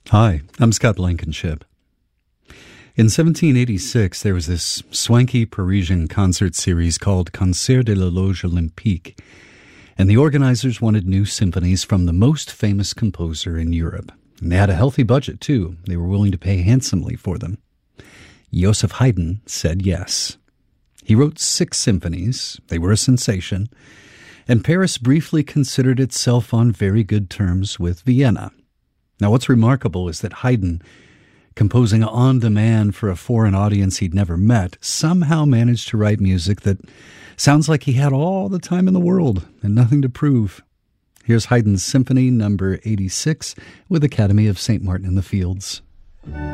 Hi, I'm Scott Blankenship. In 1786, there was this swanky Parisian concert series called Concert de la Loge Olympique, and the organizers wanted new symphonies from the most famous composer in Europe. And they had a healthy budget, too. They were willing to pay handsomely for them. Joseph Haydn said yes. He wrote 6 symphonies. They were a sensation, and Paris briefly considered itself on very good terms with Vienna. Now, what's remarkable is that Haydn, composing on demand for a foreign audience he'd never met, somehow managed to write music that sounds like he had all the time in the world and nothing to prove. Here's Haydn's Symphony No. 86 with Academy of St. Martin in the Fields.